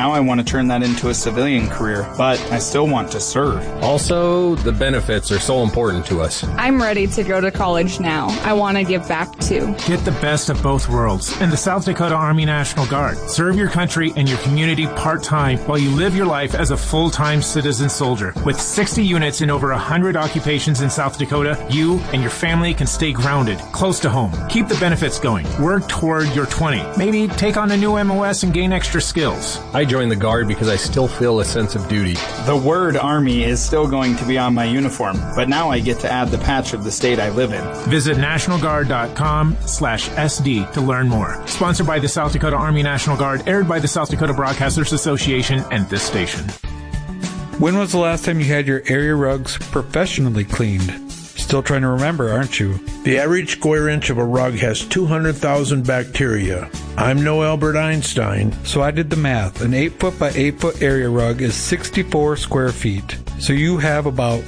now I want to turn that into a civilian career, but I still want to serve. Also, the benefits are so important to us. I'm ready to go to college now. I want to give back too. Get the best of both worlds in the South Dakota Army National Guard. Serve your country and your community part-time while you live your life as a full-time citizen soldier. With 60 units in over 100 occupations in South Dakota, you and your family can stay grounded, close to home. Keep the benefits going. Work toward your 20. Maybe take on a new MOS and gain extra skills. I joined the Guard because I still feel a sense of duty. The word Army is still going to be on my uniform, but now I get to add the patch of the state I live in. Visit nationalguard.com/SD to learn more. Sponsored by the South Dakota Army National Guard, aired by the South Dakota Broadcasters Association and this station. When was the last time you had your area rugs professionally cleaned? Still trying to remember, aren't you? The average square inch of a rug has 200,000 bacteria. I'm no Albert Einstein. So I did the math. An 8-foot by 8-foot area rug is 64 square feet. So you have about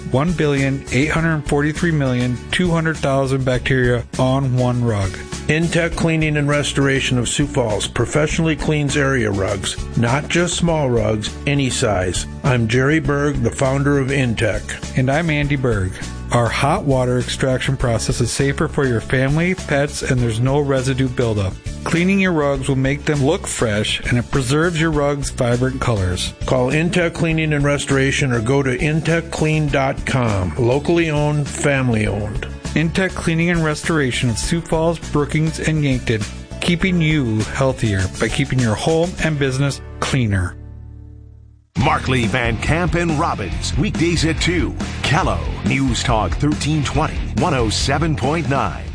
1,843,200,000 bacteria on one rug. Intech Cleaning and Restoration of Sioux Falls professionally cleans area rugs, not just small rugs, any size. I'm Jerry Berg, the founder of Intech. And I'm Andy Berg. Our hot water extraction process is safer for your family, pets, and there's no residue buildup. Cleaning your rugs will make them look fresh, and it preserves your rugs' vibrant colors. Call Intech Cleaning and Restoration or go to intechclean.com. Locally owned, family owned. Intech Cleaning and Restoration of Sioux Falls, Brookings, and Yankton, keeping you healthier by keeping your home and business cleaner. Markley, Van Camp, and Robbins, weekdays at 2. Kello, News Talk 1320, 107.9.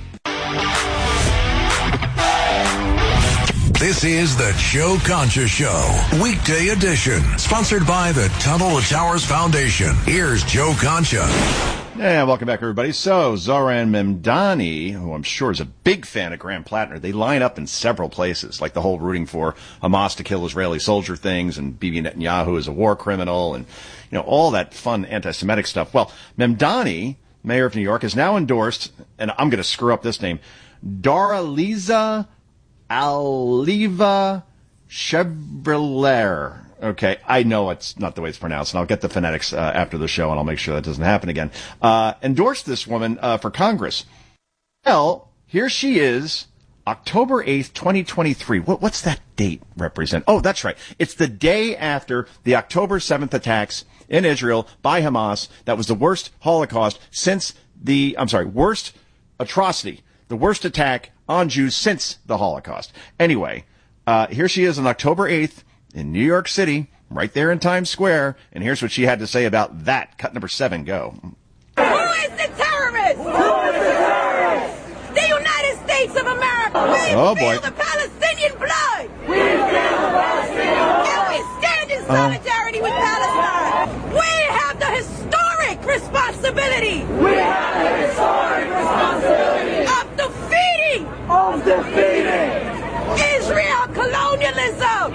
This is the Joe Concha Show, weekday edition, sponsored by the Tunnel to Towers Foundation. Here's Joe Concha. Yeah, welcome back, everybody. So, Zoran Memdani, who I'm sure is a big fan of Graham Plattner, they line up in several places, like the whole rooting for Hamas to kill Israeli soldier things, and Bibi Netanyahu is a war criminal, and, all that fun anti-Semitic stuff. Well, Memdani, mayor of New York, has now endorsed, and I'm going to screw up this name, Doraliza Aliva Chevrolet. Okay, I know it's not the way it's pronounced, and I'll get the phonetics after the show, and I'll make sure that doesn't happen again. Endorsed this woman for Congress. Well, here she is, October 8th, 2023. What's that date represent? Oh, that's right. It's the day after the October 7th attacks in Israel by Hamas. That was the worst Holocaust worst atrocity, the worst attack on Jews since the Holocaust. Anyway, here she is on October 8th, in New York City, right there in Times Square, and here's what she had to say about that. Cut number 7, go. Who is the terrorist? Who is the terrorist? The United States of America. We feel the Palestinian blood. We feel the Palestinian blood. And we stand in solidarity with Palestine. We have the historic responsibility. We have the historic responsibility of defeating Israel colonialism.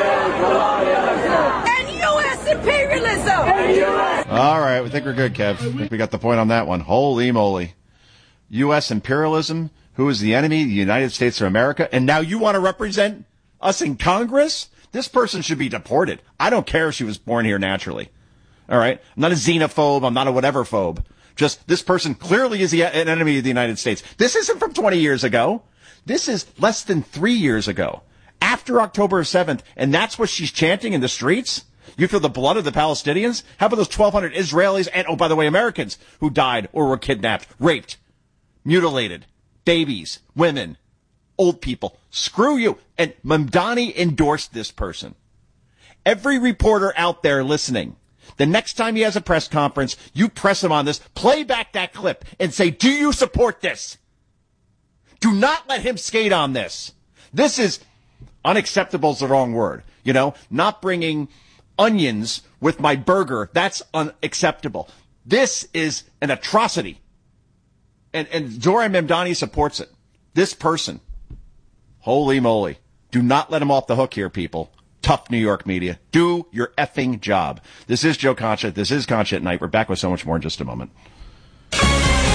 And U.S. imperialism. All right, we think we're good, Kev. I think we got the point on that one. Holy moly. U.S. imperialism? Who is the enemy? The United States of America? And now you want to represent us in Congress? This person should be deported. I don't care if she was born here naturally. All right? I'm not a xenophobe. I'm not a whatever phobe. Just this person clearly is an enemy of the United States. This isn't from 20 years ago. This is less than 3 years ago, after October 7th, and that's what she's chanting in the streets? You feel the blood of the Palestinians? How about those 1,200 Israelis and, oh, by the way, Americans who died or were kidnapped, raped, mutilated, babies, women, old people? Screw you. And Memdani endorsed this person. Every reporter out there listening, the next time he has a press conference, you press him on this, play back that clip and say, do you support this? Do not let him skate on this. This is unacceptable is the wrong word. Not bringing onions with my burger. That's unacceptable. This is an atrocity. And Zoran Memdani supports it. This person. Holy moly. Do not let him off the hook here, people. Tough New York media. Do your effing job. This is Joe Concha. This is Concha at Night. We're back with so much more in just a moment.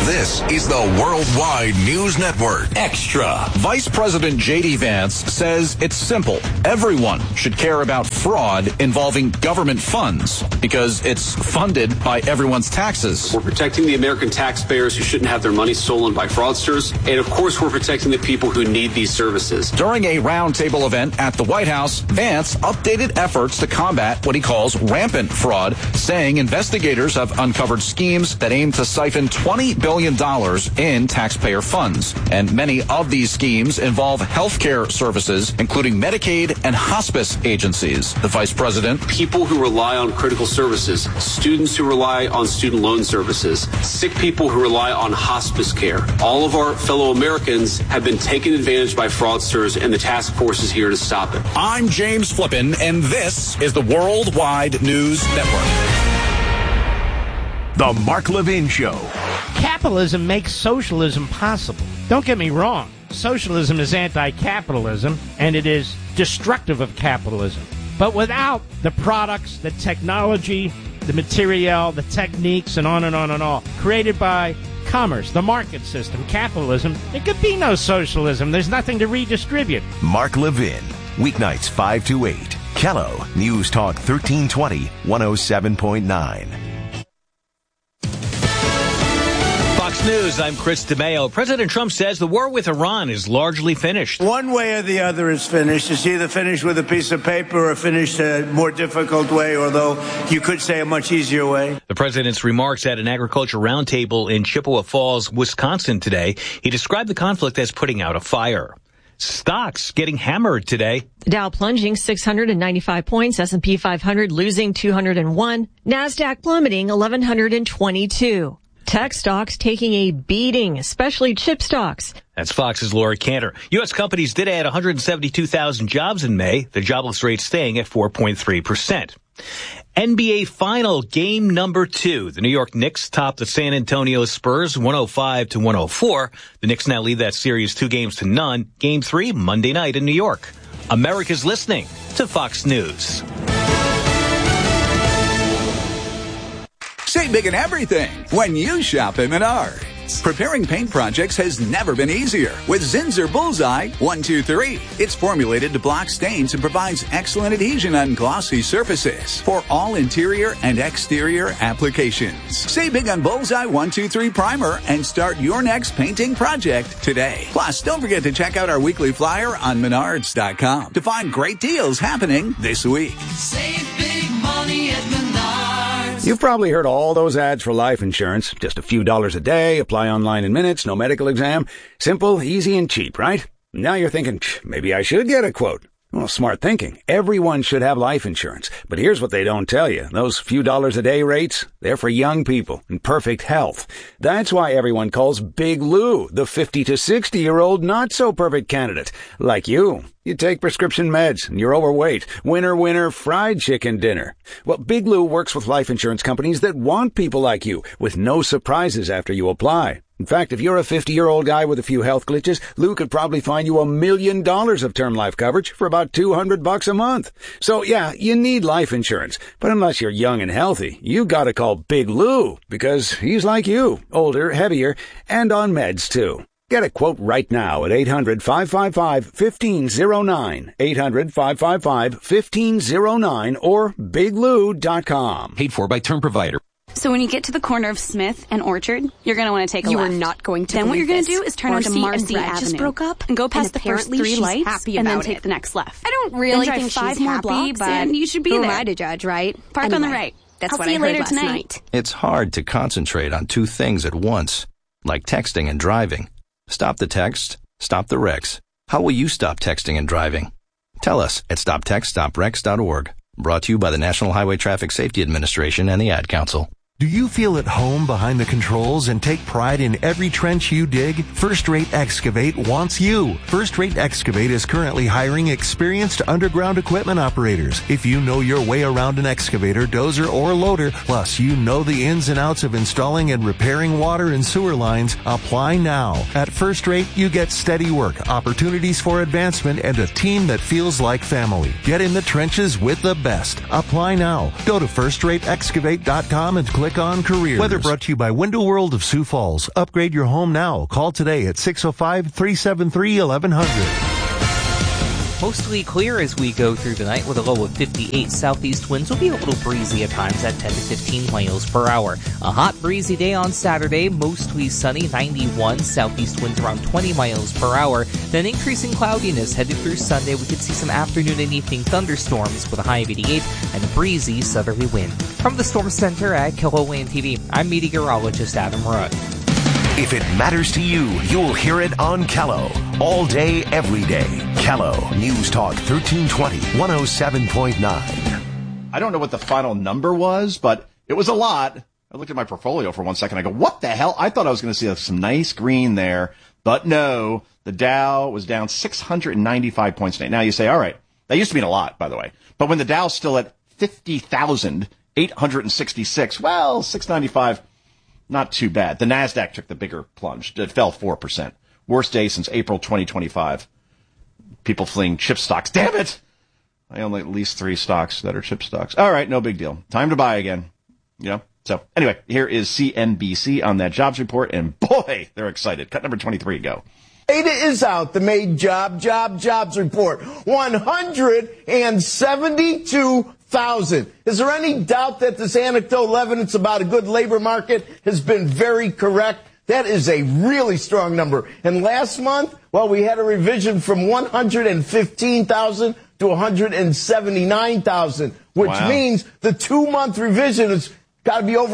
This is the Worldwide News Network. Extra. Vice President J.D. Vance says it's simple. Everyone should care about fraud involving government funds because it's funded by everyone's taxes. We're protecting the American taxpayers who shouldn't have their money stolen by fraudsters. And of course, we're protecting the people who need these services. During a roundtable event at the White House, Vance updated efforts to combat what he calls rampant fraud, saying investigators have uncovered schemes that aim to siphon $20 billion in taxpayer funds. And many of these schemes involve healthcare services, including Medicaid and hospice agencies. The vice president. People who rely on critical services, students who rely on student loan services, sick people who rely on hospice care. All of our fellow Americans have been taken advantage by fraudsters, and the task force is here to stop it. I'm James Flippin, and this is the Worldwide News Network. The Mark Levin Show. Capitalism makes socialism possible. Don't get me wrong. Socialism is anti-capitalism, and it is destructive of capitalism. But without the products, the technology, the material, the techniques, and on and on and on, created by commerce, the market system, capitalism, there could be no socialism. There's nothing to redistribute. Mark Levin, weeknights 5 to 8. Kello, News Talk 1320, 107.9. Fox News, I'm Chris DeMeo. President Trump says the war with Iran is largely finished. One way or the other is finished. It's either finished with a piece of paper or finished a more difficult way, although you could say a much easier way. The president's remarks at an agriculture roundtable in Chippewa Falls, Wisconsin today. He described the conflict as putting out a fire. Stocks getting hammered today. Dow plunging 695 points, S&P 500 losing 201, NASDAQ plummeting 1,122. Tech stocks taking a beating, especially chip stocks. That's Fox's Laura Cantor. U.S. companies did add 172,000 jobs in May, the jobless rate staying at 4.3%. NBA Final Game number 2. The New York Knicks topped the San Antonio Spurs 105-104. The Knicks now lead that series 2-0. Game 3, Monday night in New York. America's listening to Fox News. Save big in everything when you shop at Menards. Preparing paint projects has never been easier with Zinsser Bullseye 123. It's formulated to block stains and provides excellent adhesion on glossy surfaces for all interior and exterior applications. Save big on Bullseye 123 Primer and start your next painting project today. Plus, don't forget to check out our weekly flyer on Menards.com to find great deals happening this week. Save big money at Menards. You've probably heard all those ads for life insurance. Just a few dollars a day, apply online in minutes, no medical exam. Simple, easy, and cheap, right? Now you're thinking, maybe I should get a quote. Well, smart thinking. Everyone should have life insurance. But here's what they don't tell you. Those few dollars a day rates, they're for young people in perfect health. That's why everyone calls Big Lou the 50 to 60-year-old not-so-perfect candidate. Like you. You take prescription meds, and you're overweight. Winner, winner, fried chicken dinner. Well, Big Lou works with life insurance companies that want people like you, with no surprises after you apply. In fact, if you're a 50-year-old guy with a few health glitches, Lou could probably find you $1 million of term life coverage for about $200 a month. So, yeah, you need life insurance. But unless you're young and healthy, you gotta call Big Lou, because he's like you, older, heavier, and on meds, too. Get a quote right now at 800-555-1509, 800-555-1509, or biglou.com. Paid for by Term Provider. So when you get to the corner of Smith and Orchard, you're going to want to take a left. You are not going to. Then what you're going to do is turn onto Marcy Avenue. Just broke up and go past the first 3 lights and then take the next left. I don't really then think drive 5 she's more happy, blocks but and you should be who there. am I to judge, right? Park anyway, on the right. That's I'll what see I you heard later last tonight. night. It's hard to concentrate on 2 things at once, like texting and driving. Stop the text, stop the wrecks. How will you stop texting and driving? Tell us at stoptextstoprex.org. Brought to you by the National Highway Traffic Safety Administration and the Ad Council. Do you feel at home behind the controls and take pride in every trench you dig? First Rate Excavate wants you. First Rate Excavate is currently hiring experienced underground equipment operators. If you know your way around an excavator, dozer, or loader, plus you know the ins and outs of installing and repairing water and sewer lines, apply now. At First Rate, you get steady work, opportunities for advancement, and a team that feels like family. Get in the trenches with the best. Apply now. Go to firstrateexcavate.com and click Click on Careers. Weather brought to you by Window World of Sioux Falls. Upgrade your home now. Call today at 605-373-1100. Mostly clear as we go through the night with a low of 58. Southeast winds will be a little breezy at times at 10 to 15 miles per hour. A hot breezy day on Saturday, mostly sunny, 91. Southeast winds around 20 miles per hour. Then increasing cloudiness headed through Sunday. We could see some afternoon and evening thunderstorms with a high of 88 and a breezy southerly wind. From the Storm Center at KILOLAND TV, I'm meteorologist Adam Rudd. If it matters to you, you'll hear it on Kello. All day, every day. Kello News Talk 1320, 107.9. I don't know what the final number was, but it was a lot. I looked at my portfolio for 1 second. I go, what the hell? I thought I was going to see some nice green there, but no. The Dow was down 695 points today. Now you say, all right, that used to mean a lot, by the way. But when the Dow's still at 50,866, well, 695. Not too bad. The NASDAQ took the bigger plunge. It fell 4%. Worst day since April 2025. People fleeing chip stocks. Damn it! I own at least 3 stocks that are chip stocks. All right, no big deal. Time to buy again. So anyway, here is CNBC on that jobs report, and boy, they're excited. Cut number 23, go. Data is out. The May jobs report. 172,000. Is there any doubt that this anecdotal evidence about a good labor market has been very correct? That is a really strong number. And last month, well, we had a revision from 115,000 to 179,000, which means the 2-month revision has got to be over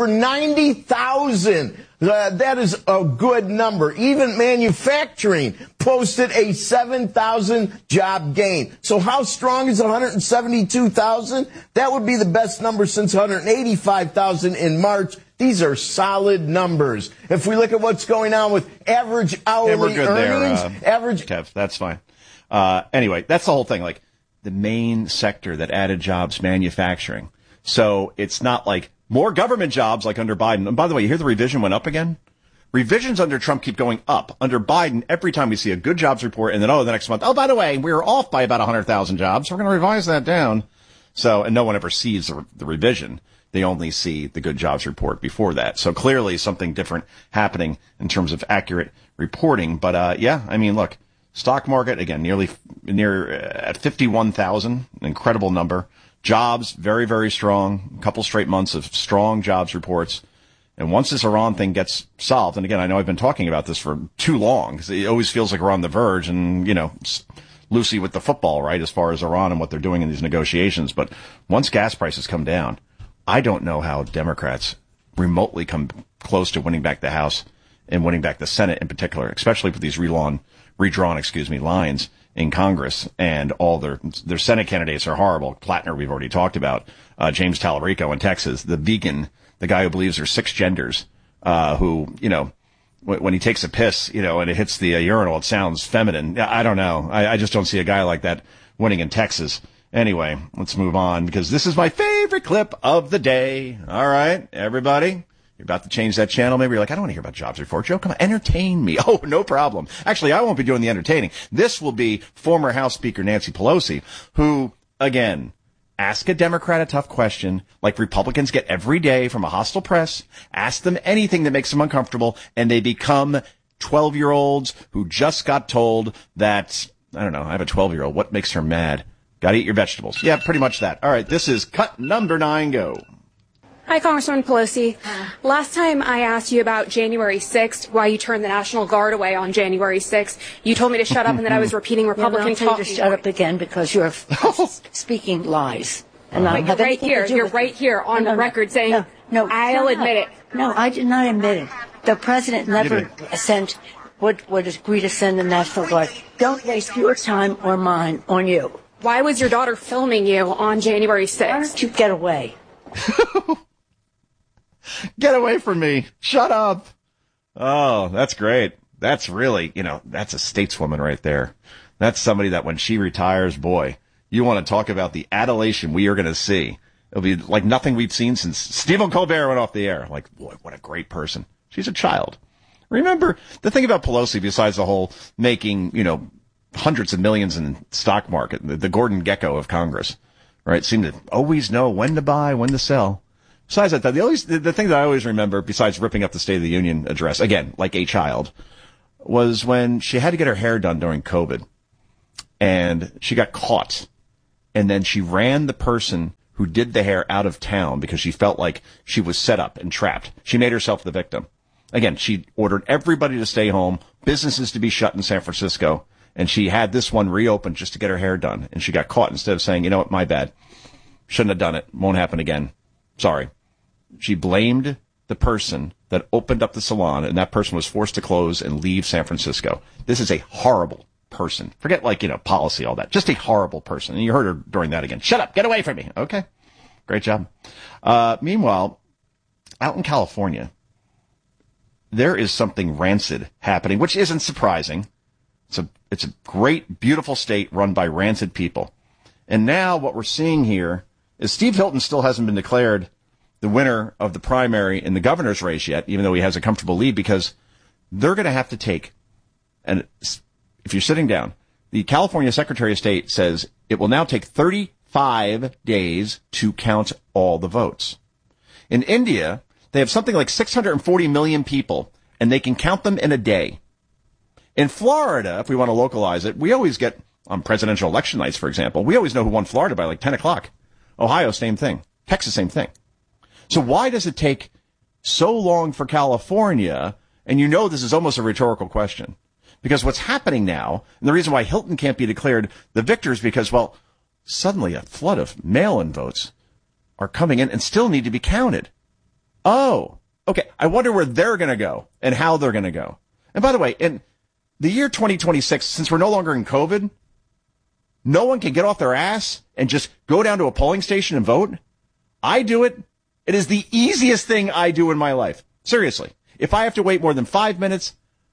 90,000. That is a good number. Even manufacturing posted a 7,000 job gain. So how strong is 172,000? That would be the best number since 185,000 in March. These are solid numbers. If we look at what's going on with average hourly earnings, Kev, that's fine. Anyway, that's the whole thing. Like the main sector that added jobs, manufacturing. So it's not like more government jobs like under Biden. And by the way, you hear the revision went up again? Revisions under Trump keep going up. Under Biden, every time we see a good jobs report and then, the next month, by the way, we're off by about 100,000 jobs. So we're going to revise that down. So, and no one ever sees the revision. They only see the good jobs report before that. So clearly something different happening in terms of accurate reporting. But, look, stock market, again, near at 51,000, an incredible number. Jobs, very, very strong. A couple straight months of strong jobs reports. And once this Iran thing gets solved, and again, I know I've been talking about this for too long, because it always feels like we're on the verge and, it's Lucy with the football, right, as far as Iran and what they're doing in these negotiations. But once gas prices come down, I don't know how Democrats remotely come close to winning back the House and winning back the Senate in particular, especially with these redrawn lines in Congress, and all their Senate candidates are horrible. Plattner, we've already talked about. James Tallarico in Texas, the vegan, the guy who believes there's 6 genders, who, when he takes a piss, and it hits the urinal, it sounds feminine. I don't know. I just don't see a guy like that winning in Texas. Anyway, let's move on, because this is my favorite clip of the day. All right, everybody. You're about to change that channel. Maybe you're like, I don't want to hear about jobs report. Joe, come on, entertain me. Oh, no problem. Actually, I won't be doing the entertaining. This will be former House Speaker Nancy Pelosi, who, again, ask a Democrat a tough question, like Republicans get every day from a hostile press, ask them anything that makes them uncomfortable, and they become 12-year-olds who just got told that, I don't know, I have a 12-year-old. What makes her mad? Gotta eat your vegetables. Yeah, pretty much that. All right, this is cut number 9. Go. Hi, Congresswoman Pelosi. Last time I asked you about January 6th, why you turned the National Guard away on January 6th, you told me to shut up and that I was repeating Republican talking. To shut up again because you're speaking lies. And you're right here. You're right here on the record saying, no, I'll admit it. No, I did not admit it. The president never would agree to send the National Guard. Don't waste your time or mine on you. Why was your daughter filming you on January 6th? Why don't you get away? Get away from me. Shut up. Oh, that's great. That's really, that's a stateswoman right there. That's somebody that when she retires, boy, you want to talk about the adulation we are going to see. It'll be like nothing we've seen since Stephen Colbert went off the air. Like, boy, what a great person. She's a child. Remember, the thing about Pelosi, besides the whole making, hundreds of millions in stock market, the Gordon Gekko of Congress, right, seemed to always know when to buy, when to sell. Besides that, the thing that I always remember, besides ripping up the State of the Union address, again, like a child, was when she had to get her hair done during COVID. And she got caught. And then she ran the person who did the hair out of town because she felt like she was set up and trapped. She made herself the victim. Again, she ordered everybody to stay home, businesses to be shut in San Francisco, and she had this one reopened just to get her hair done. And she got caught instead of saying, you know what, my bad. Shouldn't have done it. Won't happen again. Sorry. She blamed the person that opened up the salon, and that person was forced to close and leave San Francisco. This is a horrible person. Forget policy, all that. Just a horrible person. And you heard her during that again. Shut up. Get away from me. Okay. Great job. Meanwhile, out in California, there is something rancid happening, which isn't surprising. It's a great, beautiful state run by rancid people. And now what we're seeing here is Steve Hilton still hasn't been declared the winner of the primary in the governor's race yet, even though he has a comfortable lead, because they're going to have to take, and if you're sitting down, the California Secretary of State says it will now take 35 days to count all the votes. In India, they have something like 640 million people, and they can count them in a day. In Florida, if we want to localize it, we always get, on presidential election nights, for example, we always know who won Florida by like 10 o'clock. Ohio, same thing. Texas, same thing. So why does it take so long for California? And you know this is almost a rhetorical question. Because what's happening now, and the reason why Hilton can't be declared the victor is because, well, suddenly a flood of mail-in votes are coming in and still need to be counted. Oh, okay. I wonder where they're going to go and how they're going to go. And by the way, in the year 2026, since we're no longer in COVID, no one can get off their ass and just go down to a polling station and vote. I do it. It is the easiest thing I do in my life. Seriously. If I have to wait more than 5 minutes,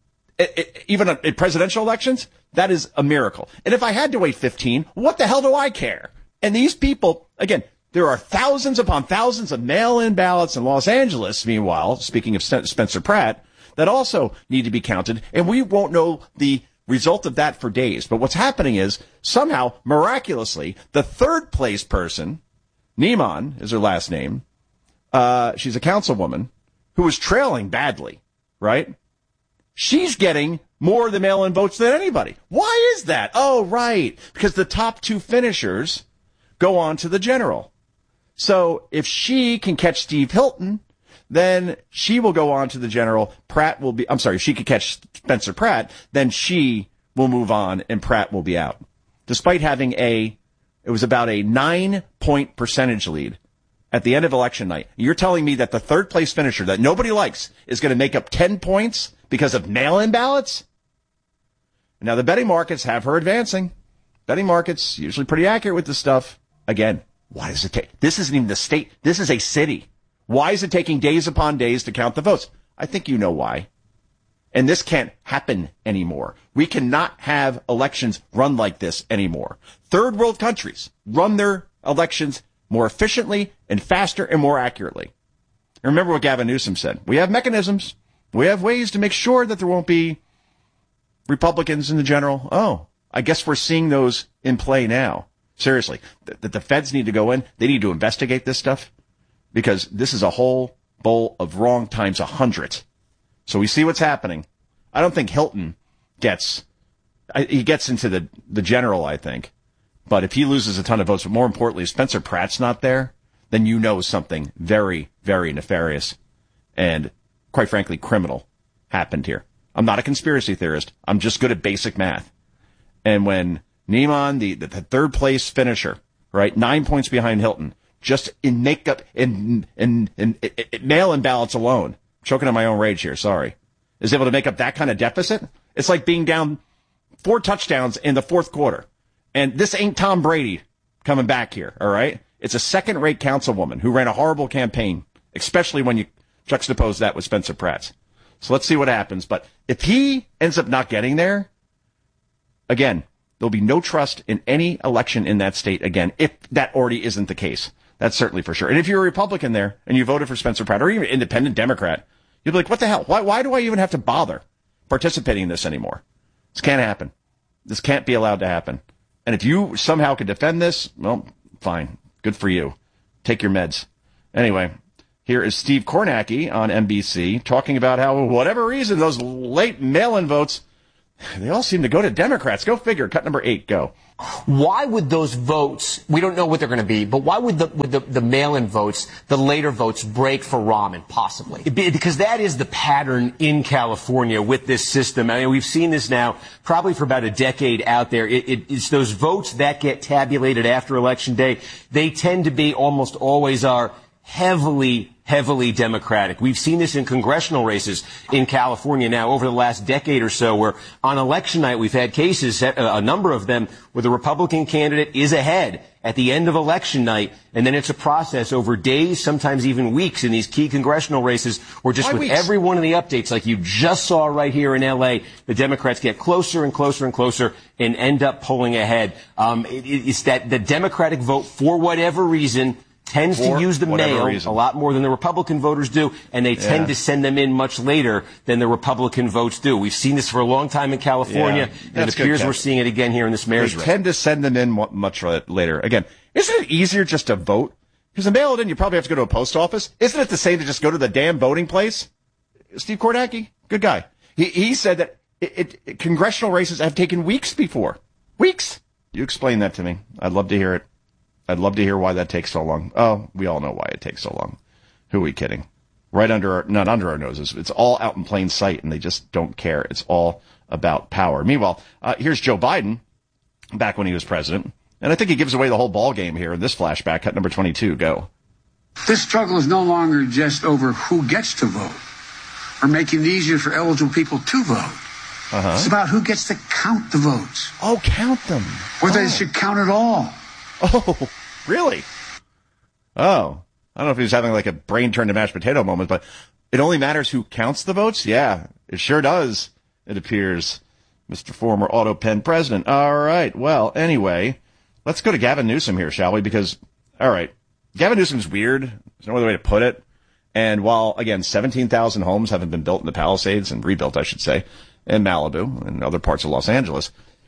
even in presidential elections, that is a miracle. And if I had to wait 15, what the hell do I care? And these people, again, there are thousands upon thousands of mail-in ballots in Los Angeles, meanwhile, speaking of Spencer Pratt, that also need to be counted, and we won't know the result of that for days. But what's happening is, somehow, miraculously, the third place person, Neiman is her last name, she's a councilwoman who was trailing badly, right? She's getting more of the mail-in votes than anybody. Why is that? Oh, right. Because the top two finishers go on to the general. So if she can catch Steve Hilton, then she will go on to the general. If she could catch Spencer Pratt, then she will move on and Pratt will be out. Despite having it was about a 9-point percentage lead at the end of election night. You're telling me that the third place finisher that nobody likes is going to make up 10 points because of mail-in ballots? Now, the betting markets have her advancing. Betting markets, usually pretty accurate with this stuff. Again, why does it take? This isn't even the state. This is a city. Why is it taking days upon days to count the votes? I think you know why. And this can't happen anymore. We cannot have elections run like this anymore. Third world countries run their elections more efficiently and faster and more accurately. And remember what Gavin Newsom said. We have mechanisms. We have ways to make sure that there won't be Republicans in the general. Oh, I guess we're seeing those in play now. Seriously, that the feds need to go in. They need to investigate this stuff because this is a whole bowl of wrong times 100. So we see what's happening. I don't think Hilton gets into the general, I think. But if he loses a ton of votes, but more importantly, if Spencer Pratt's not there, then you know something very, very nefarious and, quite frankly, criminal happened here. I'm not a conspiracy theorist. I'm just good at basic math. And when Neiman, the third place finisher, right, 9 points behind Hilton, just in makeup, in mail-in ballots alone, choking on my own rage here, sorry, is able to make up that kind of deficit, it's like being down 4 touchdowns in the fourth quarter. And this ain't Tom Brady coming back here, all right? It's a second-rate councilwoman who ran a horrible campaign, especially when you juxtapose that with Spencer Pratt. So let's see what happens. But if he ends up not getting there, again, there'll be no trust in any election in that state again, if that already isn't the case. That's certainly for sure. And if you're a Republican there and you voted for Spencer Pratt or even independent Democrat, you'll be like, what the hell? Why do I even have to bother participating in this anymore? This can't happen. This can't be allowed to happen. And if you somehow could defend this, well, fine. Good for you. Take your meds. Anyway, Here is Steve Kornacki on NBC talking about how, for whatever reason, those late mail-in votes, they all seem to go to Democrats. Go figure. Cut number 8, go. Why would those votes, we don't know what they're going to be, but why would the mail-in votes, the later votes, break for Rahman, possibly? Because that is the pattern in California with this system. I mean, we've seen this now probably for about a decade out there. It's those votes that get tabulated after Election Day. They tend to be, almost always are, heavily Democratic. We've seen this in congressional races in California now over the last decade or so, where on election night we've had cases, a number of them, where the Republican candidate is ahead at the end of election night, and then it's a process over days, sometimes even weeks, in these key congressional races, where just with every one of the updates, like you just saw right here in L.A., the Democrats get closer and closer and closer and end up pulling ahead. It's that the Democratic vote, for whatever reason, tends to use the mail a lot more than the Republican voters do, and they tend to send them in much later than the Republican votes do. We've seen this for a long time in California, and it appears we're seeing it again here in this mayor's race. They tend to send them in much later. Again, isn't it easier just to vote? Because to mail it in, you probably have to go to a post office. Isn't it the same to just go to the damn voting place? Steve Kornacki, good guy. He said that congressional races have taken weeks before. Weeks. You explain that to me. I'd love to hear it. I'd love to hear why that takes so long. Oh, we all know why it takes so long. Who are we kidding? Right not under our noses. It's all out in plain sight, and they just don't care. It's all about power. Meanwhile, here's Joe Biden, back when he was president, and I think he gives away the whole ball game here in this flashback. Cut number 22, go. This struggle is no longer just over who gets to vote or making it easier for eligible people to vote. It's about who gets to count the votes. Oh, count them. Or they should count it all. Oh, really? Oh, I don't know if he was having like a brain turn to mashed potato moment, but it only matters who counts the votes? Yeah, it sure does, it appears, Mr. Former Auto Pen President. All right, well, anyway, let's go to Gavin Newsom here, shall we? Because, all right, Gavin Newsom's weird. There's no other way to put it. And while, again, 17,000 homes haven't been built in the Palisades, and rebuilt, I should say, in Malibu and other parts of Los Angeles,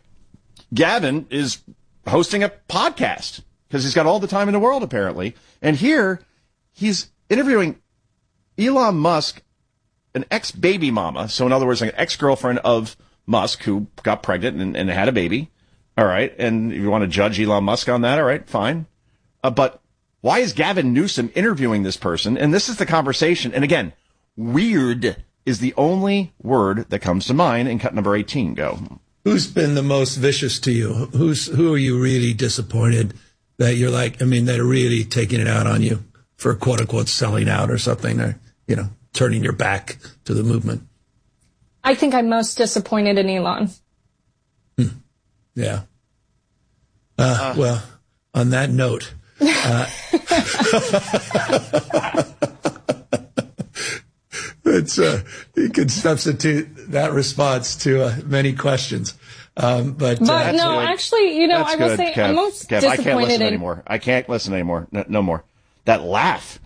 Gavin is hosting a podcast because he's got all the time in the world, apparently. And here he's interviewing Elon Musk, an ex-baby mama. So in other words, like an ex-girlfriend of Musk who got pregnant and had a baby. All right. And if you want to judge Elon Musk on that, all right, fine. But why is Gavin Newsom interviewing this person? And this is the conversation. And again, weird is the only word that comes to mind in cut number 18. Go. Who's been the most vicious to you? Who are you really disappointed that you're like, I mean, that are really taking it out on you for quote unquote selling out or something, or, you know, turning your back to the movement? I think I'm most disappointed in Elon. Yeah. Well, on that note, it's you could substitute that response to many questions, but no, actually, you know, I will say Kev, I'm most Kev, disappointed I can't listen anymore. I can't listen anymore. No more. That laugh.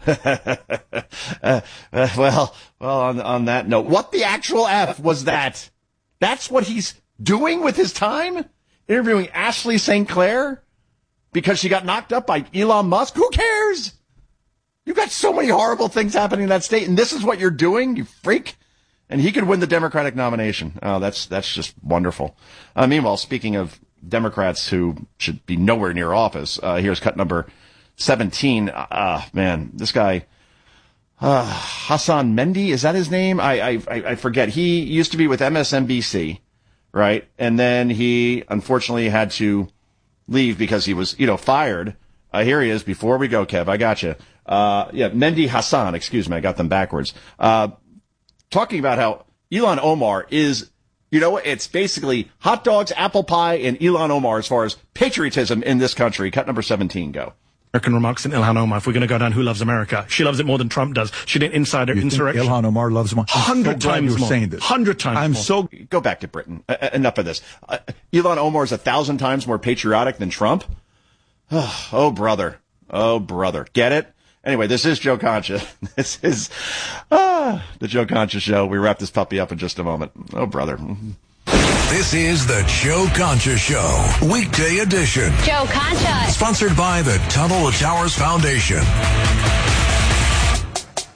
Well, on that note, what the actual F was that? That's what he's doing with his time? Interviewing Ashley St. Clair because she got knocked up by Elon Musk? Who cares? You've got so many horrible things happening in that state, and this is what you're doing, you freak? And he could win the Democratic nomination. Oh, that's just wonderful. Meanwhile, speaking of Democrats who should be nowhere near office, here's cut number 17. Man, this guy, Hassan Mendy, is that his name? I forget. He used to be with MSNBC, right? And then he unfortunately had to leave because he was, fired. Here he is. Before we go, Kev, I got you. Mendy Hassan, excuse me, I got them backwards. Talking about how Ilhan Omar is, it's basically hot dogs, apple pie, and Ilhan Omar as far as patriotism in this country. Cut number 17, go. American remarks in Ilhan Omar. If we're going to go down who loves America, she loves it more than Trump does. She did insider insurrection. Ilhan Omar loves America. 100 times more. Saying this. 100 times more. Go back to Britain. Enough of this. Ilhan Omar is 1,000 times more patriotic than Trump. Oh, brother. Get it? Anyway, this is Joe Concha. This is the Joe Concha Show. We wrap this puppy up in just a moment. Oh, brother. This is the Joe Concha Show, weekday edition. Joe Concha. Sponsored by the Tunnel to Towers Foundation.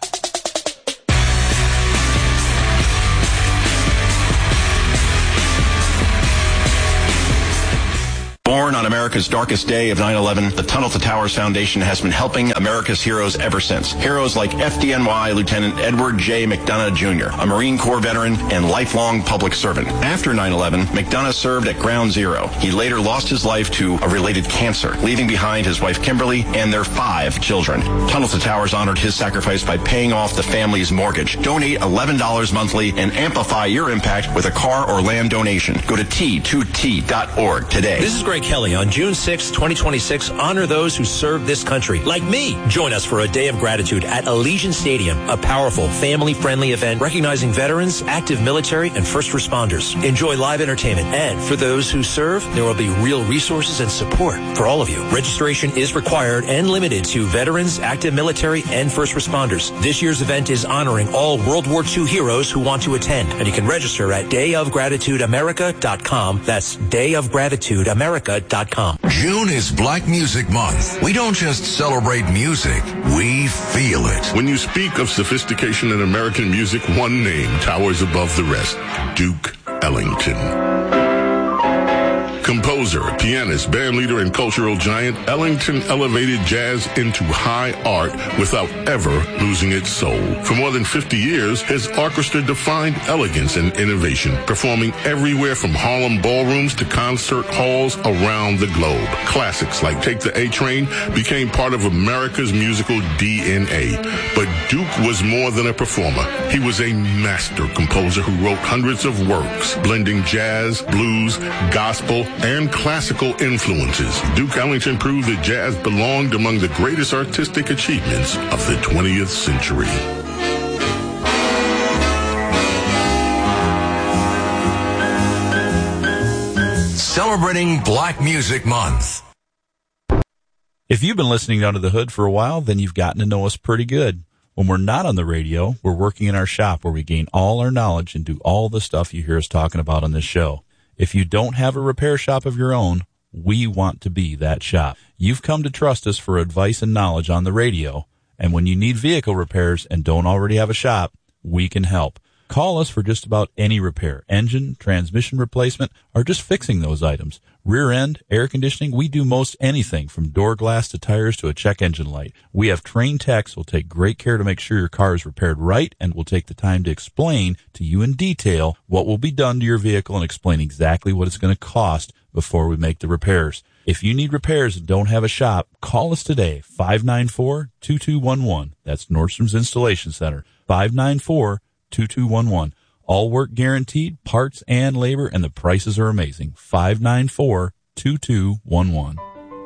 Born on America's darkest day of 9/11, the Tunnel to Towers Foundation has been helping America's heroes ever since. Heroes like FDNY Lieutenant Edward J. McDonough Jr., a Marine Corps veteran and lifelong public servant. After 9/11, McDonough served at Ground Zero. He later lost his life to a related cancer, leaving behind his wife Kimberly and their 5 children. Tunnel to Towers honored his sacrifice by paying off the family's mortgage. Donate $11 monthly and amplify your impact with a car or land donation. Go to T2T.org today. This is Greg Kelly. On June 6, 2026, honor those who serve this country, like me. Join us for a day of gratitude at Allegiant Stadium, a powerful, family-friendly event recognizing veterans, active military, and first responders. Enjoy live entertainment, and for those who serve, there will be real resources and support for all of you. Registration is required and limited to veterans, active military, and first responders. This year's event is honoring all World War II heroes who want to attend, and you can register at dayofgratitudeamerica.com. That's dayofgratitudeamerica.com. June is Black Music Month. We don't just celebrate music, we feel it. When you speak of sophistication in American music, one name towers above the rest: Duke Ellington. Composer, pianist, bandleader, and cultural giant, Ellington elevated jazz into high art without ever losing its soul. For more than 50 years, his orchestra defined elegance and innovation, performing everywhere from Harlem ballrooms to concert halls around the globe. Classics like Take the A Train became part of America's musical DNA. But Duke was more than a performer. He was a master composer who wrote hundreds of works, blending jazz, blues, gospel, and classical influences. Duke Ellington proved that jazz belonged among the greatest artistic achievements of the 20th century. Celebrating Black Music Month. If you've been listening to Under the Hood for a while, then you've gotten to know us pretty good. When we're not on the radio, we're working in our shop where we gain all our knowledge and do all the stuff you hear us talking about on this show. If you don't have a repair shop of your own, we want to be that shop. You've come to trust us for advice and knowledge on the radio, and when you need vehicle repairs and don't already have a shop, we can help. Call us for just about any repair, engine, transmission replacement, or just fixing those items. Rear end, air conditioning, we do most anything from door glass to tires to a check engine light. We have trained techs who will take great care to make sure your car is repaired right and will take the time to explain to you in detail what will be done to your vehicle and explain exactly what it's going to cost before we make the repairs. If you need repairs and don't have a shop, call us today, 594-2211. That's Nordstrom's Installation Center, 594-2211. All work guaranteed, parts and labor, and the prices are amazing. 594-2211.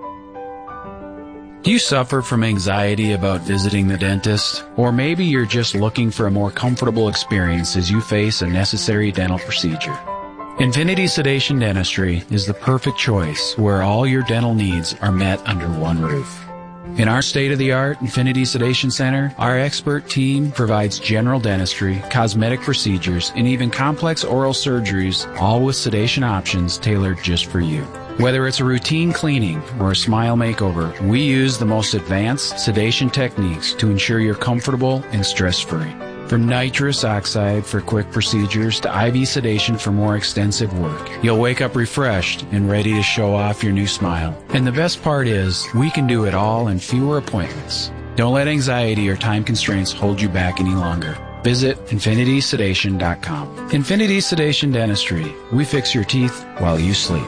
Do you suffer from anxiety about visiting the dentist? Or maybe you're just looking for a more comfortable experience as you face a necessary dental procedure? Infinity Sedation Dentistry is the perfect choice where all your dental needs are met under one roof. In our state-of-the-art Infinity Sedation Center, our expert team provides general dentistry, cosmetic procedures, and even complex oral surgeries, all with sedation options tailored just for you. Whether it's a routine cleaning or a smile makeover, we use the most advanced sedation techniques to ensure you're comfortable and stress-free. From nitrous oxide for quick procedures to IV sedation for more extensive work, you'll wake up refreshed and ready to show off your new smile. And the best part is, we can do it all in fewer appointments. Don't let anxiety or time constraints hold you back any longer. Visit infinitysedation.com. Infinity Sedation Dentistry. We fix your teeth while you sleep.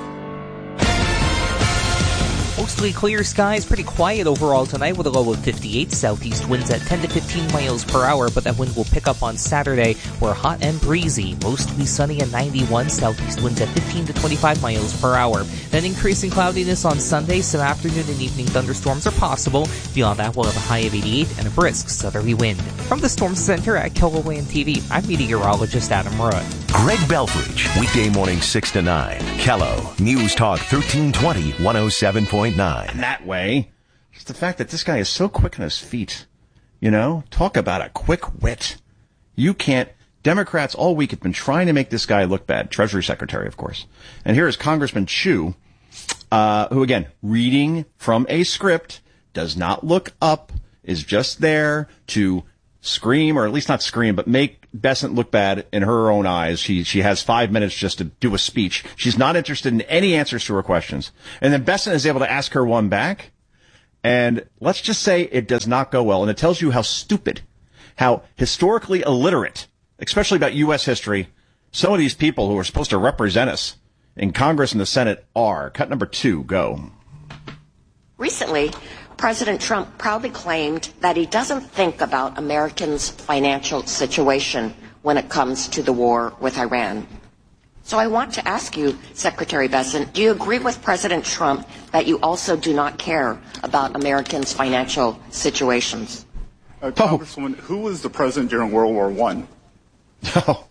Mostly clear skies, pretty quiet overall tonight with a low of 58. Southeast winds at 10 to 15 miles per hour, but that wind will pick up on Saturday. We're hot and breezy, mostly sunny at 91. Southeast winds at 15 to 25 miles per hour. Then increasing cloudiness on Sunday. Some afternoon and evening thunderstorms are possible. Beyond that, we'll have a high of 88 and a brisk southerly wind. From the Storm Center at KELOLAND TV, I'm meteorologist Adam Rudd. Greg Belfridge, weekday morning 6 to 9. Kello, News Talk 1320, 107.9. And that way, it's the fact that this guy is so quick on his feet. You know, talk about a quick wit. You can't. Democrats all week have been trying to make this guy look bad. Treasury Secretary, of course. And here is Congressman Chu, who, again, reading from a script, does not look up, is just there to scream, or at least not scream, but make Bessent look bad in her own eyes. She has 5 minutes just to do a speech. She's not interested in any answers to her questions. And then Bessent is able to ask her one back. And let's just say it does not go well. And it tells you how stupid, how historically illiterate, especially about U.S. history, some of these people who are supposed to represent us in Congress and the Senate are. Cut number 2, go. Recently, President Trump proudly claimed that he doesn't think about Americans' financial situation when it comes to the war with Iran. So I want to ask you, Secretary Bessent, do you agree with President Trump that you also do not care about Americans' financial situations? Congresswoman, who was the president during World War I? Oh.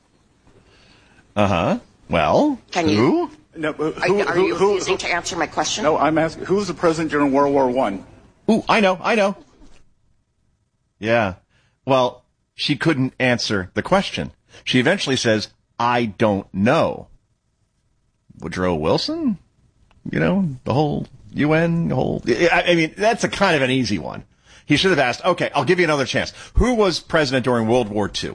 Uh-huh. Well, Can you? who? No, are you refusing to answer my question? No, I'm asking, who was the president during World War I? Ooh, I know. Yeah. Well, she couldn't answer the question. She eventually says, I don't know. Woodrow Wilson? You know, the whole UN, I mean, that's a kind of an easy one. He should have asked, okay, I'll give you another chance. Who was president during World War II?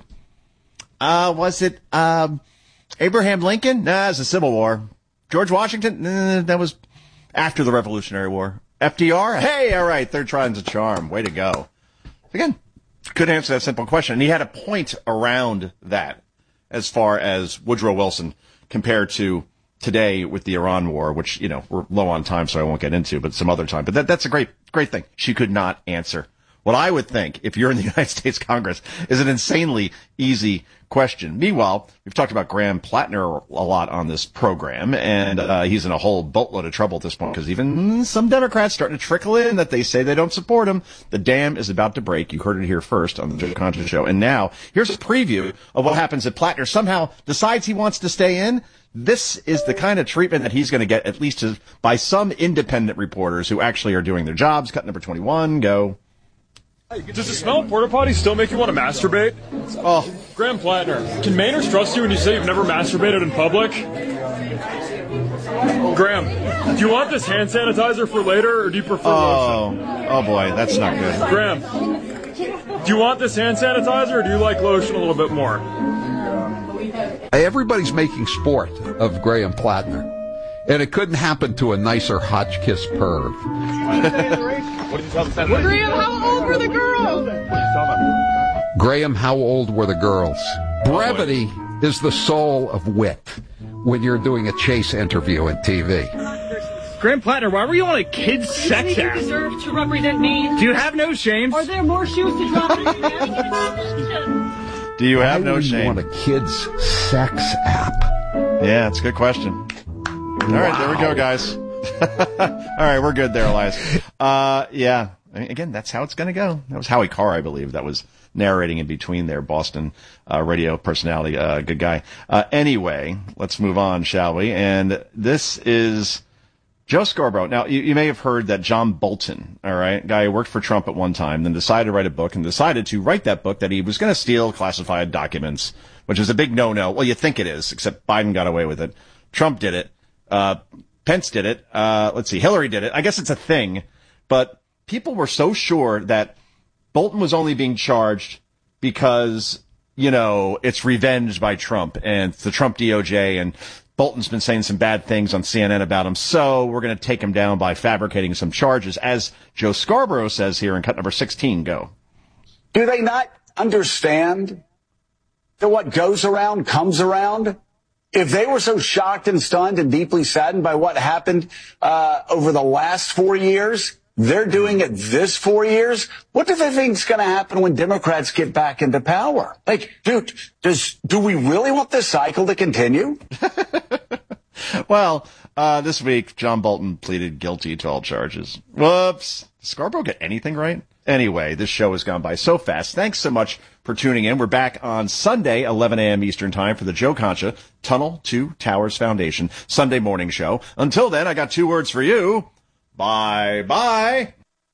Was it, Abraham Lincoln? Nah, it was the Civil War. George Washington? Nah, that was after the Revolutionary War. FDR? Hey, all right, third time's a charm. Way to go. Again, couldn't answer that simple question. And he had a point around that as far as Woodrow Wilson compared to today with the Iran war, which, you know, we're low on time, so I won't get into, but some other time. But that's a great thing. She could not answer what I would think, if you're in the United States Congress, is an insanely easy question. Meanwhile, we've talked about Graham Plattner a lot on this program, and he's in a whole boatload of trouble at this point because even some Democrats starting to trickle in that they say they don't support him. The dam is about to break. You heard it here first on the Joe Concha Show. And now, here's a preview of what happens if Plattner somehow decides he wants to stay in. This is the kind of treatment that he's going to get, at least by some independent reporters who actually are doing their jobs. Cut number 21, go. Does the smell of porta potties still make you want to masturbate? Oh, Graham Plattner, can Mainers trust you when you say you've never masturbated in public? Graham, do you want this hand sanitizer for later, or do you prefer lotion? Oh boy, that's not good. Graham, do you want this hand sanitizer, or do you like lotion a little bit more? Everybody's making sport of Graham Plattner, and it couldn't happen to a nicer Hotchkiss perv. What did you tell the Senate? Graham, how old were the girls? Graham, how old were the girls? Brevity is the soul of wit when you're doing a chase interview on TV. Graham Plattner, why were you on a kid's sex app? Do you deserve to represent me? Do you have no shame? Are there more shoes to drop? Do you have no shame? On a kid's sex app? Yeah, it's a good question. All right, there we go, guys. All right, we're good there, Elias. Yeah. I mean, again, that's how it's going to go. That was Howie Carr, I believe, that was narrating in between there. Boston radio personality, good guy. Anyway, let's move on, shall we? And this is Joe Scarborough. Now, you may have heard that John Bolton, all right, guy who worked for Trump at one time, then decided to write a book and decided to write that book that he was going to steal classified documents, which is a big no-no. Well, you think it is, except Biden got away with it. Trump did it. Pence did it. Let's see. Hillary did it. I guess it's a thing, but people were so sure that Bolton was only being charged because, you know, it's revenge by Trump and it's the Trump DOJ, and Bolton's been saying some bad things on CNN about him. So we're going to take him down by fabricating some charges, as Joe Scarborough says here in cut number 16. Go. Do they not understand that what goes around comes around? If they were so shocked and stunned and deeply saddened by what happened over the last 4 years, they're doing it this 4 years. What do they think is going to happen when Democrats get back into power? Like, dude, do we really want this cycle to continue? Well, this week, John Bolton pleaded guilty to all charges. Whoops. Did Scarborough get anything right? Anyway, this show has gone by so fast. Thanks so much for tuning in. We're back on Sunday, 11 a.m. Eastern Time for the Joe Concha Tunnel to Towers Foundation Sunday morning show. Until then, I got 2 words for you. Bye-bye.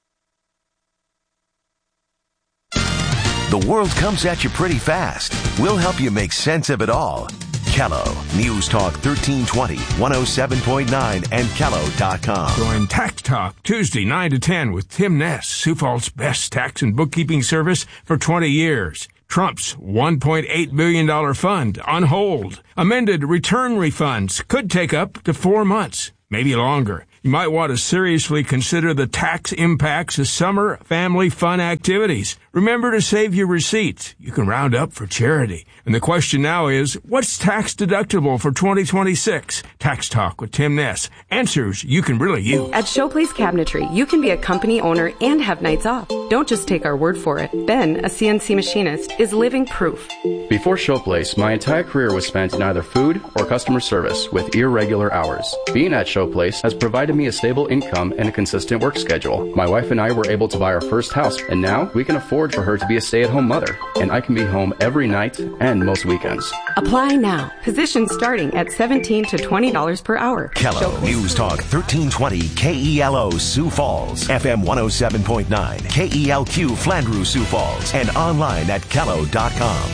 The world comes at you pretty fast. We'll help you make sense of it all. Kello, News Talk 1320, 107.9, and Kello.com. Join Tax Talk Tuesday 9 to 10 with Tim Ness, Sioux Falls' best tax and bookkeeping service for 20 years. Trump's $1.8 billion fund on hold. Amended return refunds could take up to 4 months, maybe longer. You might want to seriously consider the tax impacts of summer family fun activities. Remember to save your receipts. You can round up for charity. And the question now is, what's tax deductible for 2026? Tax Talk with Tim Ness. Answers you can really use. At Showplace Cabinetry, you can be a company owner and have nights off. Don't just take our word for it. Ben, a CNC machinist, is living proof. Before Showplace, my entire career was spent in either food or customer service with irregular hours. Being at Showplace has provided me a stable income and a consistent work schedule. My wife and I were able to buy our first house, and now we can afford for her to be a stay-at-home mother, and I can be home every night and most weekends. Apply now. Positions starting at $17 to $20 per hour. Kello News Talk 1320 KELO Sioux Falls, FM 107.9 KELQ Flandreau Sioux Falls, and online at kello.com.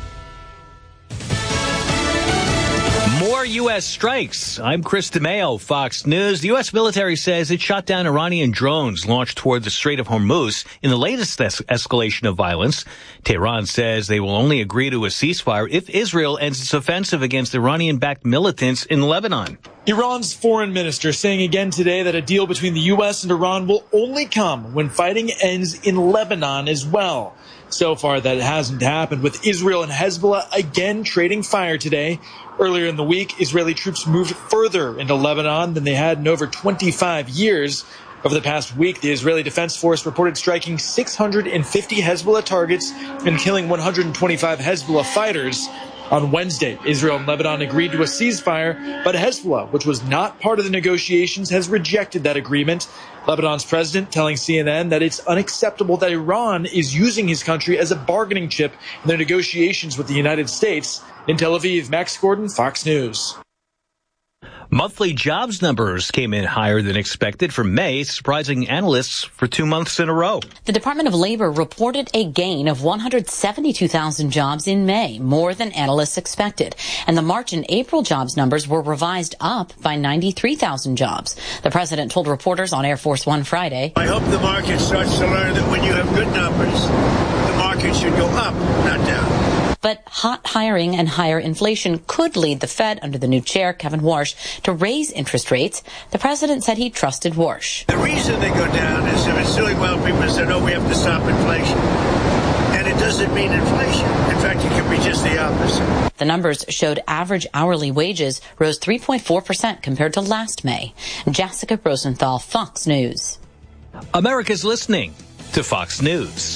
More U.S. strikes. I'm Chris DeMeo, Fox News. The U.S. military says it shot down Iranian drones launched toward the Strait of Hormuz in the latest escalation of violence. Tehran says they will only agree to a ceasefire if Israel ends its offensive against Iranian-backed militants in Lebanon. Iran's foreign minister saying again today that a deal between the U.S. and Iran will only come when fighting ends in Lebanon as well. So far, that hasn't happened, with Israel and Hezbollah again trading fire today. Earlier in the week, Israeli troops moved further into Lebanon than they had in over 25 years. Over the past week, the Israeli Defense Force reported striking 650 Hezbollah targets and killing 125 Hezbollah fighters. On Wednesday, Israel and Lebanon agreed to a ceasefire, but Hezbollah, which was not part of the negotiations, has rejected that agreement. Lebanon's president telling CNN that it's unacceptable that Iran is using his country as a bargaining chip in their negotiations with the United States. In Tel Aviv, Max Gordon, Fox News. Monthly jobs numbers came in higher than expected for May, surprising analysts for 2 months in a row. The Department of Labor reported a gain of 172,000 jobs in May, more than analysts expected. And the March and April jobs numbers were revised up by 93,000 jobs. The president told reporters on Air Force One Friday, I hope the market starts to learn that when you have good numbers, the market should go up, not down. But hot hiring and higher inflation could lead the Fed, under the new chair, Kevin Warsh, to raise interest rates. The president said he trusted Warsh. The reason they go down is if it's doing well, people say, no, we have to stop inflation. And it doesn't mean inflation. In fact, it can be just the opposite. The numbers showed average hourly wages rose 3.4% compared to last May. Jessica Rosenthal, Fox News. America's listening to Fox News.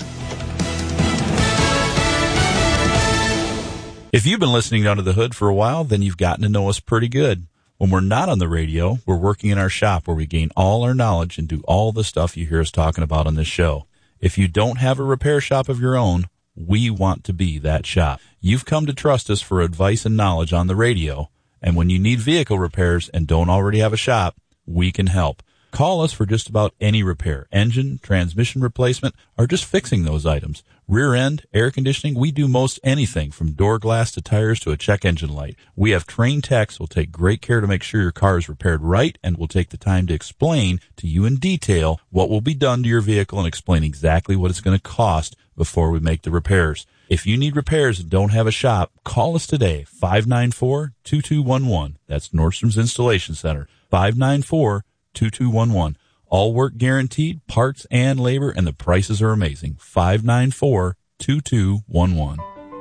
If you've been listening Under the Hood for a while, then you've gotten to know us pretty good. When we're not on the radio, we're working in our shop where we gain all our knowledge and do all the stuff you hear us talking about on this show. If you don't have a repair shop of your own, we want to be that shop. You've come to trust us for advice and knowledge on the radio, and when you need vehicle repairs and don't already have a shop, we can help. Call us for just about any repair, engine, transmission replacement, or just fixing those items. Rear end, air conditioning, we do most anything from door glass to tires to a check engine light. We have trained techs who will take great care to make sure your car is repaired right, and will take the time to explain to you in detail what will be done to your vehicle and explain exactly what it's going to cost before we make the repairs. If you need repairs and don't have a shop, call us today, 594-2211. That's Nordstrom's Installation Center, 594-2211. All work guaranteed, parts and labor, and the prices are amazing. 594-2211.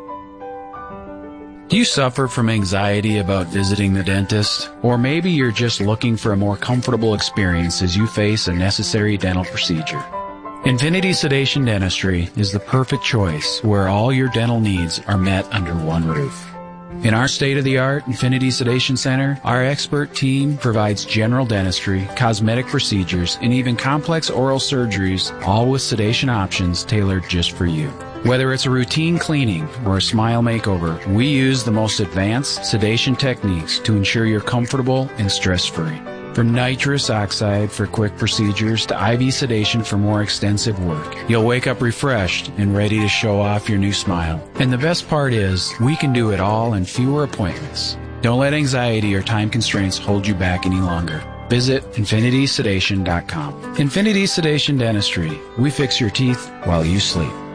Do you suffer from anxiety about visiting the dentist? Or maybe you're just looking for a more comfortable experience as you face a necessary dental procedure? Infinity Sedation Dentistry is the perfect choice where all your dental needs are met under one roof. In our state-of-the-art Infinity Sedation Center, our expert team provides general dentistry, cosmetic procedures, and even complex oral surgeries, all with sedation options tailored just for you. Whether it's a routine cleaning or a smile makeover, we use the most advanced sedation techniques to ensure you're comfortable and stress-free. From nitrous oxide for quick procedures to IV sedation for more extensive work, you'll wake up refreshed and ready to show off your new smile. And the best part is, we can do it all in fewer appointments. Don't let anxiety or time constraints hold you back any longer. Visit infinitysedation.com. Infinity Sedation Dentistry. We fix your teeth while you sleep.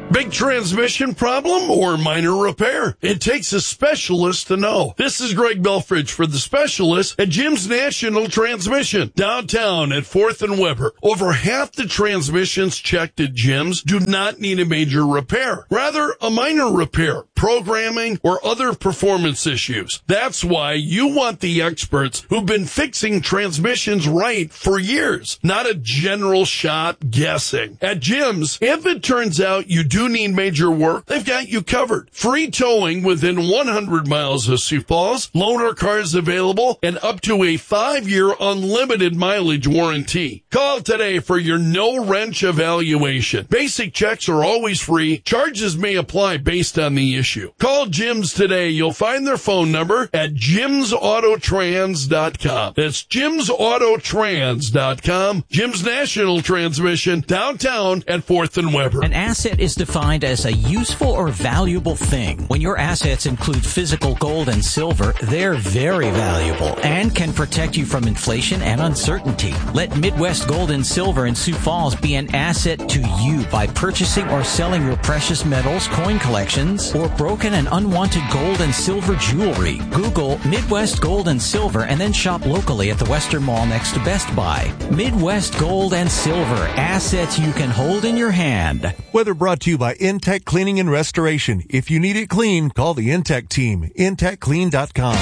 Big transmission problem or minor repair? It takes a specialist to know. This is Greg Belfridge for the specialist at Jim's National Transmission, downtown at 4th and Weber. Over half the transmissions checked at Jim's do not need a major repair. Rather, a minor repair, programming, or other performance issues. That's why you want the experts who've been fixing transmissions right for years, not a general shot guessing. At Jim's, if it turns out you do need major work, they've got you covered. Free towing within 100 miles of Sioux Falls, loaner cars available, and up to a 5-year unlimited mileage warranty. Call today for your no-wrench evaluation. Basic checks are always free. Charges may apply based on the issue. Call Jim's today. You'll find their phone number at jimsautotrans.com. That's jimsautotrans.com. Jim's National Transmission, downtown at 4th and Weber. An asset is defined as a useful or valuable thing. When your assets include physical gold and silver, they're very valuable and can protect you from inflation and uncertainty. Let Midwest Gold and Silver in Sioux Falls be an asset to you by purchasing or selling your precious metals, coin collections, or broken and unwanted gold and silver jewelry. Google Midwest Gold and Silver and then shop locally at the Western Mall next to Best Buy. Midwest Gold and Silver, assets you can hold in your hand. Weather brought to you by Intech Cleaning and Restoration. If you need it clean, call the Intech team. IntechClean.com.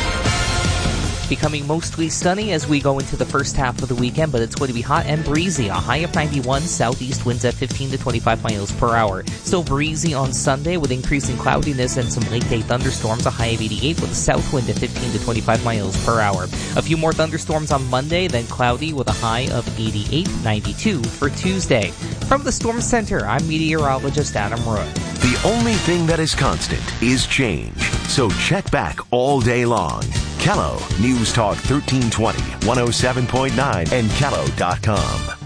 Becoming mostly sunny as we go into the first half of the weekend, but it's going to be hot and breezy. A high of 91, southeast winds at 15 to 25 miles per hour. Still breezy on Sunday with increasing cloudiness and some late-day thunderstorms. A high of 88 with a south wind at 15 to 25 miles per hour. A few more thunderstorms on Monday, then cloudy with a high of 88, 92 for Tuesday. From the Storm Center, I'm meteorologist Adam Roy. The only thing that is constant is change. So check back all day long. Kello, News Talk 1320, 107.9, and Kello.com.